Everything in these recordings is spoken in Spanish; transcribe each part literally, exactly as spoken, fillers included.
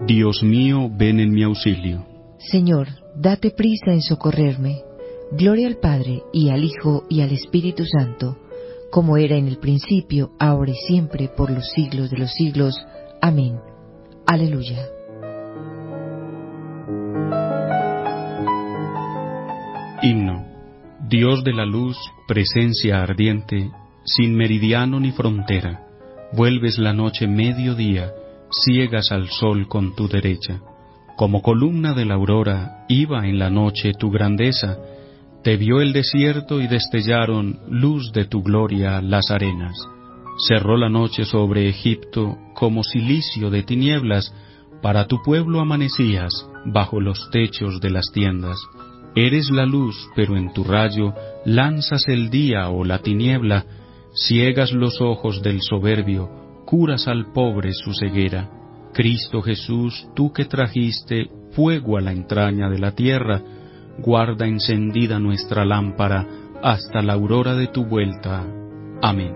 Dios mío, ven en mi auxilio. Señor, date prisa en socorrerme. Gloria al Padre, y al Hijo, y al Espíritu Santo, como era en el principio, ahora y siempre, por los siglos de los siglos. Amén. Aleluya. Himno. Dios de la luz, presencia ardiente, sin meridiano ni frontera, vuelves la noche mediodía, ciegas al sol con tu derecha. Como columna de la aurora, iba en la noche tu grandeza, te vio el desierto y destellaron luz de tu gloria las arenas. Cerró la noche sobre Egipto como cilicio de tinieblas, para tu pueblo amanecías bajo los techos de las tiendas. Eres la luz, pero en tu rayo lanzas el día o la tiniebla, ciegas los ojos del soberbio, curas al pobre su ceguera. Cristo Jesús, tú que trajiste fuego a la entraña de la tierra, guarda encendida nuestra lámpara hasta la aurora de tu vuelta. Amén.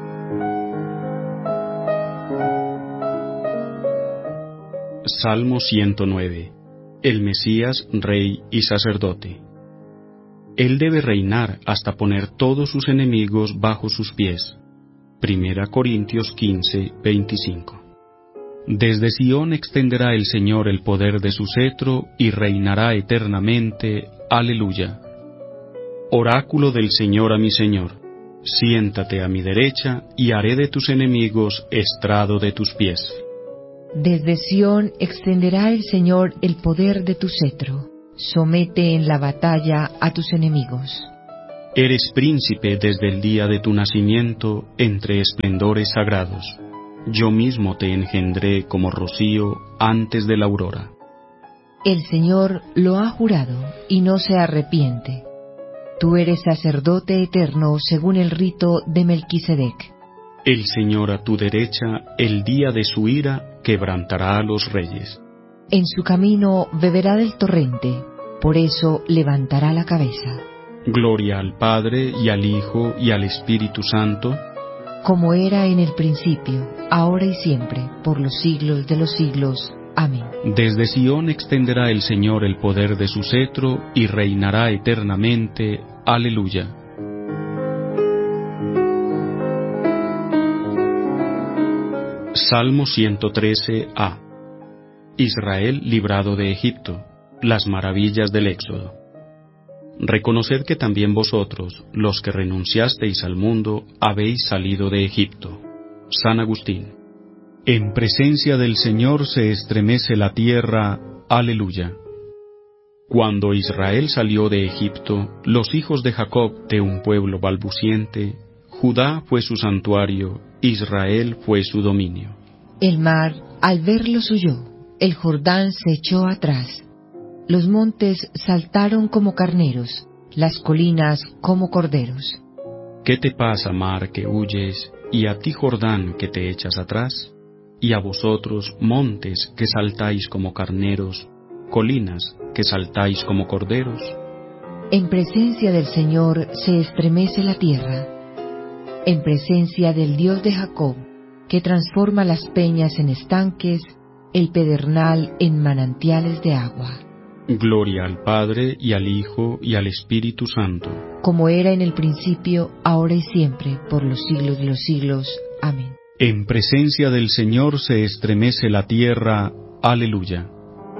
Salmo ciento nueve. El Mesías, Rey y Sacerdote. Él debe reinar hasta poner todos sus enemigos bajo sus pies. Primera Corintios quince, veinticinco. Desde Sión extenderá el Señor el poder de su cetro y reinará eternamente. Aleluya. Oráculo del Señor a mi Señor, siéntate a mi derecha y haré de tus enemigos estrado de tus pies. Desde Sión extenderá el Señor el poder de tu cetro. Somete en la batalla a tus enemigos. Eres príncipe desde el día de tu nacimiento entre esplendores sagrados. Yo mismo te engendré como rocío antes de la aurora. El Señor lo ha jurado y no se arrepiente. Tú eres sacerdote eterno según el rito de Melquisedec. El Señor a tu derecha, el día de su ira, quebrantará a los reyes. En su camino beberá del torrente, por eso levantará la cabeza. Gloria al Padre, y al Hijo, y al Espíritu Santo, como era en el principio, ahora y siempre, por los siglos de los siglos. Amén. Desde Sión extenderá el Señor el poder de su cetro, y reinará eternamente. Aleluya. Salmo ciento trece a. Israel librado de Egipto, las maravillas del Éxodo. Reconoced que también vosotros, los que renunciasteis al mundo, habéis salido de Egipto. San Agustín. En presencia del Señor se estremece la tierra. Aleluya. Cuando Israel salió de Egipto, los hijos de Jacob de un pueblo balbuciente, Judá fue su santuario, Israel fue su dominio. El mar, al verlos huyó, el Jordán se echó atrás. Los montes saltaron como carneros, las colinas como corderos. ¿Qué te pasa, mar, que huyes, y a ti, Jordán, que te echas atrás? Y a vosotros, montes, que saltáis como carneros, colinas, que saltáis como corderos. En presencia del Señor se estremece la tierra. En presencia del Dios de Jacob, que transforma las peñas en estanques, el pedernal en manantiales de agua. Gloria al Padre, y al Hijo, y al Espíritu Santo. Como era en el principio, ahora y siempre, por los siglos de los siglos. Amén. En presencia del Señor se estremece la tierra. Aleluya.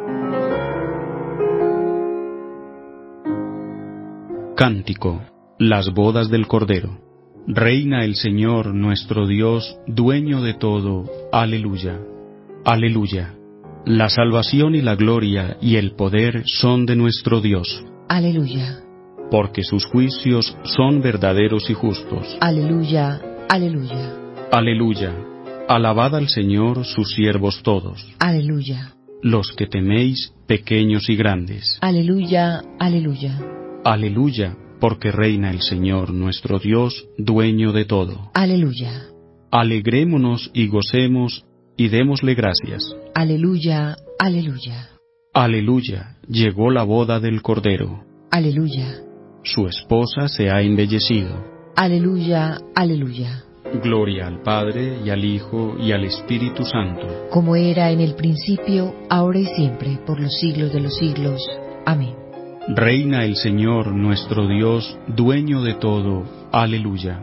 Cántico. Las bodas del Cordero. Reina el Señor nuestro Dios, dueño de todo. Aleluya. Aleluya. La salvación y la gloria y el poder son de nuestro Dios. Aleluya. Porque sus juicios son verdaderos y justos. Aleluya. Aleluya. Aleluya. Alabad al Señor sus siervos todos. Aleluya. Los que teméis, pequeños y grandes. Aleluya. Aleluya. Aleluya, porque reina el Señor nuestro Dios, dueño de todo. Aleluya. Alegrémonos y gocemos y démosle gracias. Aleluya. Aleluya. Aleluya, llegó la boda del Cordero. Aleluya. Su esposa se ha embellecido. Aleluya. Aleluya. Gloria al Padre, y al Hijo, y al Espíritu Santo. Como era en el principio, ahora y siempre, por los siglos de los siglos. Amén. Reina el Señor, nuestro Dios, dueño de todo. Aleluya.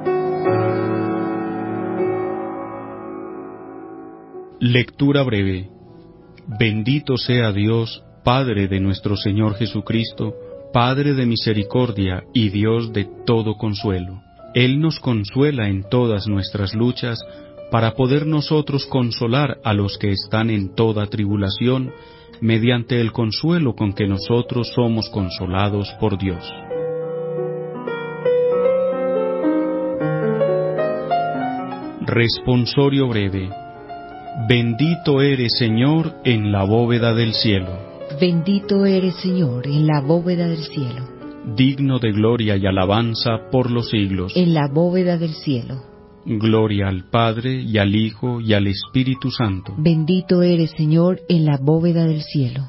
Lectura breve. Bendito sea Dios, Padre de nuestro Señor Jesucristo, Padre de misericordia y Dios de todo consuelo. Él nos consuela en todas nuestras luchas, para poder nosotros consolar a los que están en toda tribulación, mediante el consuelo con que nosotros somos consolados por Dios. Responsorio breve. Bendito eres, Señor, en la bóveda del cielo. Bendito eres, Señor, en la bóveda del cielo. Digno de gloria y alabanza por los siglos. En la bóveda del cielo. Gloria al Padre, y al Hijo, y al Espíritu Santo. Bendito eres, Señor, en la bóveda del cielo.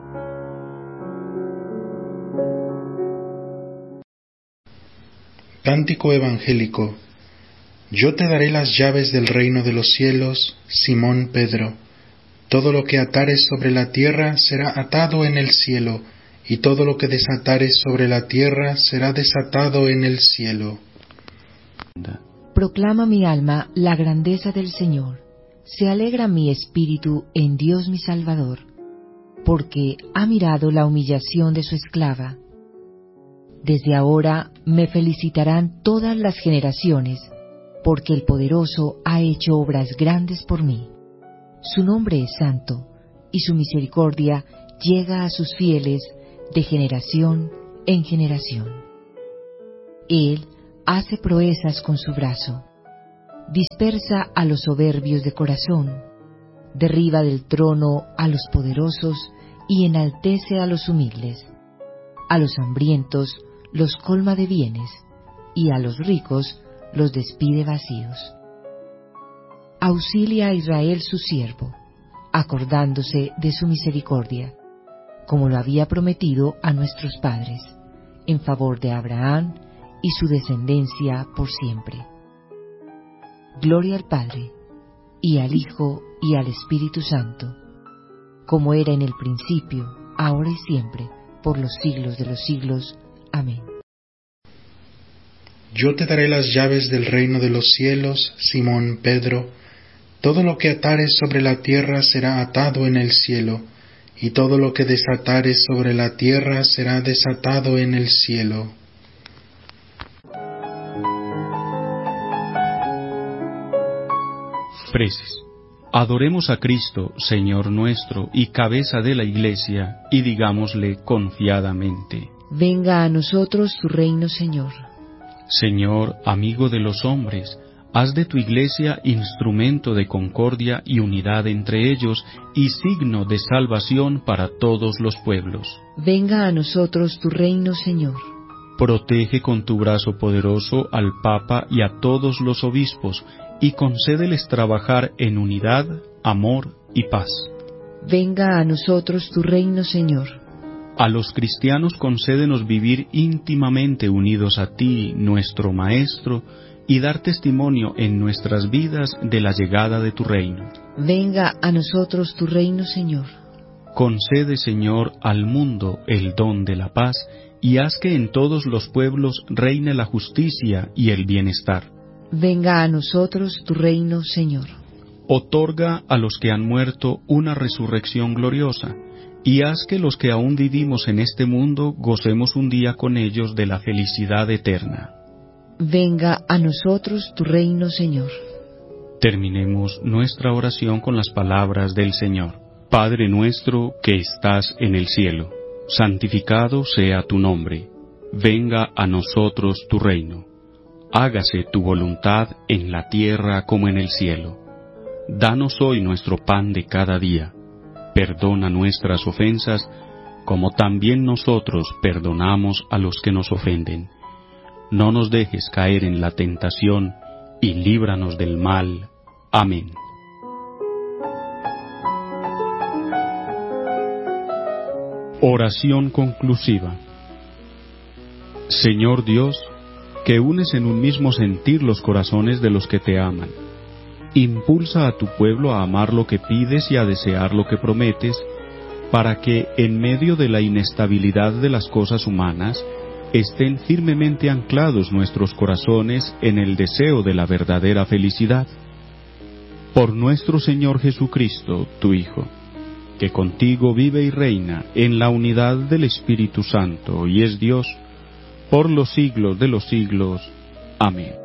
Cántico evangélico. Yo te daré las llaves del reino de los cielos, Simón Pedro. Todo lo que atares sobre la tierra será atado en el cielo, y todo lo que desatares sobre la tierra será desatado en el cielo. Proclama mi alma la grandeza del Señor. Se alegra mi espíritu en Dios mi Salvador, porque ha mirado la humillación de su esclava. Desde ahora me felicitarán todas las generaciones, porque el Poderoso ha hecho obras grandes por mí. Su nombre es santo, y su misericordia llega a sus fieles de generación en generación. Él hace proezas con su brazo, dispersa a los soberbios de corazón, derriba del trono a los poderosos y enaltece a los humildes. A los hambrientos los colma de bienes, y a los ricos los despide vacíos. Auxilia a Israel su siervo, acordándose de su misericordia, como lo había prometido a nuestros padres, en favor de Abraham y su descendencia por siempre. Gloria al Padre, y al Hijo, y al Espíritu Santo, como era en el principio, ahora y siempre, por los siglos de los siglos. Amén. Yo te daré las llaves del reino de los cielos, Simón Pedro. Todo lo que atares sobre la tierra será atado en el cielo, y todo lo que desatares sobre la tierra será desatado en el cielo. Preces. Adoremos a Cristo, Señor nuestro, y cabeza de la Iglesia, y digámosle confiadamente: Venga a nosotros tu reino, Señor. Señor, amigo de los hombres, haz de tu Iglesia instrumento de concordia y unidad entre ellos, y signo de salvación para todos los pueblos. Venga a nosotros tu reino, Señor. Protege con tu brazo poderoso al Papa y a todos los obispos, y concédeles trabajar en unidad, amor y paz. Venga a nosotros tu reino, Señor. A los cristianos concédenos vivir íntimamente unidos a ti, nuestro Maestro, y dar testimonio en nuestras vidas de la llegada de tu reino. Venga a nosotros tu reino, Señor. Concede, Señor, al mundo el don de la paz, y haz que en todos los pueblos reine la justicia y el bienestar. Venga a nosotros tu reino, Señor. Otorga a los que han muerto una resurrección gloriosa, y haz que los que aún vivimos en este mundo gocemos un día con ellos de la felicidad eterna. Venga a nosotros tu reino, Señor. Terminemos nuestra oración con las palabras del Señor. Padre nuestro que estás en el cielo, santificado sea tu nombre. Venga a nosotros tu reino. Hágase tu voluntad en la tierra como en el cielo. Danos hoy nuestro pan de cada día. Perdona nuestras ofensas, como también nosotros perdonamos a los que nos ofenden. No nos dejes caer en la tentación, y líbranos del mal. Amén. Oración conclusiva. Señor Dios, que unes en un mismo sentir los corazones de los que te aman. Impulsa a tu pueblo a amar lo que pides y a desear lo que prometes, para que, en medio de la inestabilidad de las cosas humanas, estén firmemente anclados nuestros corazones en el deseo de la verdadera felicidad. Por nuestro Señor Jesucristo, tu Hijo, que contigo vive y reina en la unidad del Espíritu Santo y es Dios, por los siglos de los siglos. Amén.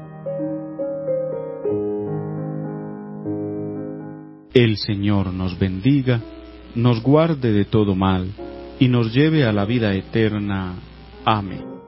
El Señor nos bendiga, nos guarde de todo mal, y nos lleve a la vida eterna. Amén.